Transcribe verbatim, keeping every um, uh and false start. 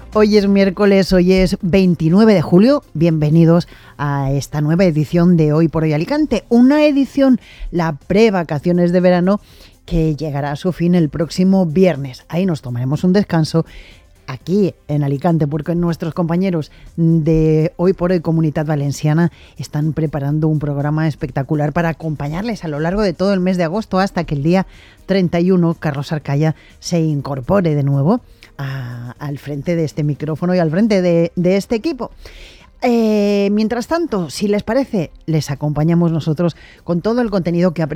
Hoy es miércoles, hoy es veintinueve de julio. Bienvenidos a esta nueva edición de Hoy por Hoy Alicante. Una edición, la pre-vacaciones de verano, que llegará a su fin el próximo viernes. Ahí nos tomaremos un descanso aquí en Alicante, porque nuestros compañeros de Hoy por Hoy Comunitat Valenciana están preparando un programa espectacular para acompañarles a lo largo de todo el mes de agosto hasta que el día treinta y uno Carlos Arcaya se incorpore de nuevo a, al frente de este micrófono y al frente de, de este equipo. Eh, mientras tanto, si les parece, les acompañamos nosotros con todo el contenido que